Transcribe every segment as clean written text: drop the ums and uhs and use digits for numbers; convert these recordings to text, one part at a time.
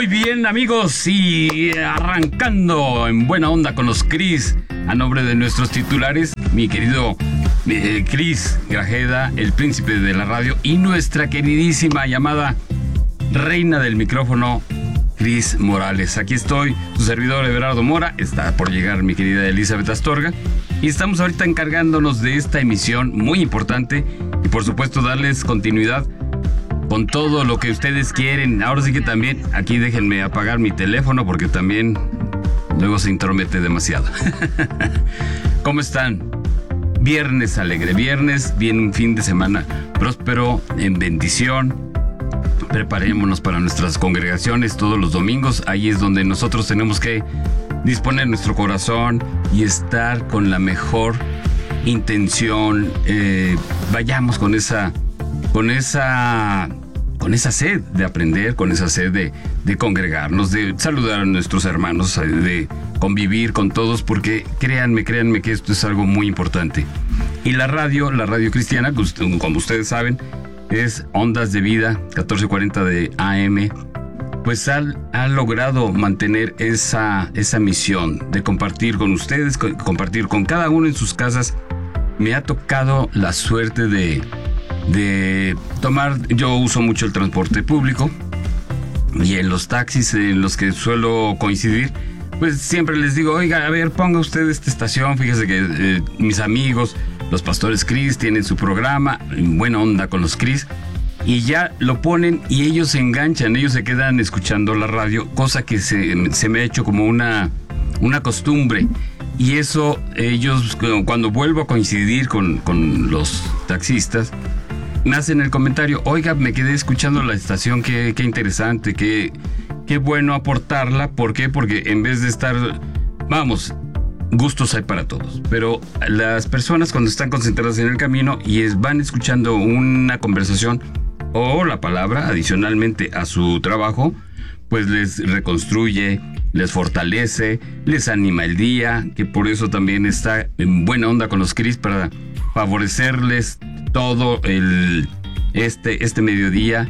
Muy bien, amigos, y arrancando en buena onda con los Cris, a nombre de nuestros titulares, mi querido Cris Grajeda, el príncipe de la radio, y nuestra queridísima llamada reina del micrófono, Cris Morales. Aquí estoy, su servidor Everardo Mora, está por llegar mi querida Elizabeth Astorga, y estamos ahorita encargándonos de esta emisión muy importante, y por supuesto darles continuidad con todo lo que ustedes quieren. Ahora sí que también, aquí déjenme apagar mi teléfono porque también luego se intromete demasiado. ¿Cómo están? Viernes alegre, viernes, viene un fin de semana próspero, en bendición. Preparémonos para nuestras congregaciones todos los domingos. Ahí es donde nosotros tenemos que disponer nuestro corazón y estar con la mejor intención. Vayamos con esa sed de aprender, con esa sed de congregarnos, de saludar a nuestros hermanos, de convivir con todos, porque créanme que esto es algo muy importante. Y la radio cristiana, como ustedes saben, es Ondas de Vida, 1440 de AM, pues ha logrado mantener esa misión de compartir con ustedes, compartir con cada uno en sus casas. Me ha tocado la suerte de tomar, yo uso mucho el transporte público, y en los taxis en los que suelo coincidir, pues siempre les digo, oiga, a ver, ponga usted esta estación, fíjese que mis amigos, los pastores Cris, tienen su programa, buena onda con los Cris, y ya lo ponen y ellos se enganchan, ellos se quedan escuchando la radio, cosa que se me ha hecho como una costumbre. Y eso, ellos, cuando vuelvo a coincidir con los taxistas, me hacen el comentario, oiga, me quedé escuchando la estación, qué interesante, qué bueno aportarla. ¿Por qué? Porque en vez de estar, vamos, gustos hay para todos, pero las personas cuando están concentradas en el camino y van escuchando una conversación o la palabra adicionalmente a su trabajo, pues les reconstruye, les fortalece, les anima el día, que por eso también está en buena onda con los Cris, para favorecerles todo este mediodía,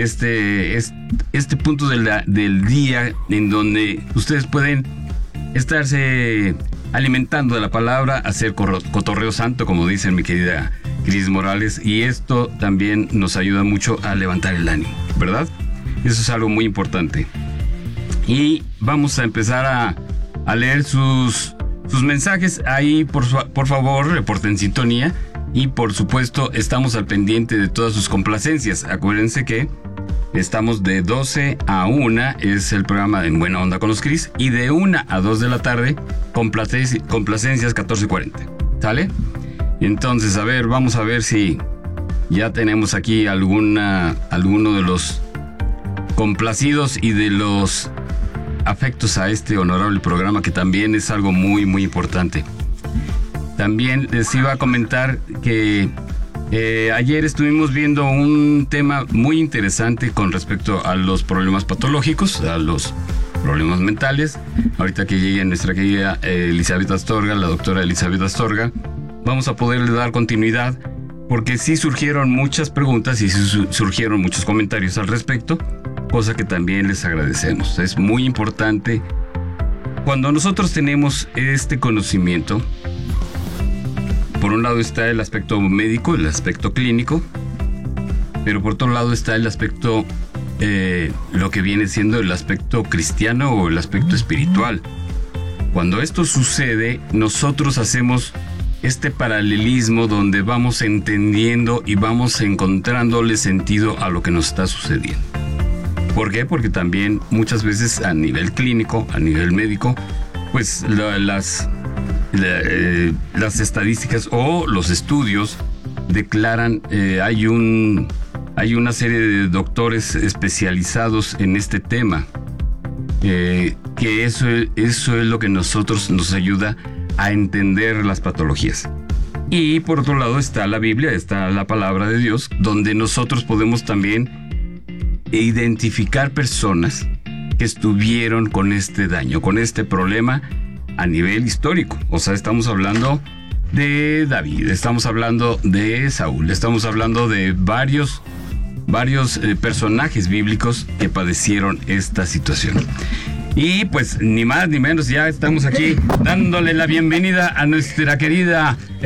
este punto del día en donde ustedes pueden estarse alimentando de la palabra, hacer cotorreo santo, como dice mi querida Cris Morales, y esto también nos ayuda mucho a levantar el ánimo, ¿verdad? Eso es algo muy importante. Y vamos a empezar a leer sus mensajes. Ahí, por favor, reporten sintonía. Y por supuesto, estamos al pendiente de todas sus complacencias. Acuérdense que estamos de 12 a 1, es el programa En Buena Onda con los Cris. Y de 1 a 2 de la tarde, complacencias 1440. ¿Sale? Entonces, a ver, vamos a ver si ya tenemos aquí alguno de los complacidos y de los afectos a este honorable programa, que también es algo muy, muy importante. También les iba a comentar que ayer estuvimos viendo un tema muy interesante con respecto a los problemas patológicos, a los problemas mentales. Ahorita que llegue nuestra querida Elizabeth Astorga, la doctora Elizabeth Astorga, vamos a poderle dar continuidad, porque sí surgieron muchas preguntas y sí surgieron muchos comentarios al respecto, cosa que también les agradecemos. Es muy importante cuando nosotros tenemos este conocimiento. Por un lado está el aspecto médico, el aspecto clínico, pero por otro lado está el aspecto, lo que viene siendo el aspecto cristiano o el aspecto espiritual. Cuando esto sucede, nosotros hacemos este paralelismo donde vamos entendiendo y vamos encontrándole sentido a lo que nos está sucediendo. ¿Por qué? Porque también muchas veces a nivel clínico, a nivel médico, pues las estadísticas o los estudios declaran, hay una serie de doctores especializados en este tema, que eso es lo que nos ayuda a entender las patologías. Y por otro lado está la Biblia, está la palabra de Dios, donde nosotros podemos también identificar personas que estuvieron con este daño, con este problema a nivel histórico. O sea, estamos hablando de David, estamos hablando de Saúl, estamos hablando de varios varios personajes bíblicos que padecieron esta situación. Y pues ni más ni menos, ya estamos aquí dándole la bienvenida a nuestra querida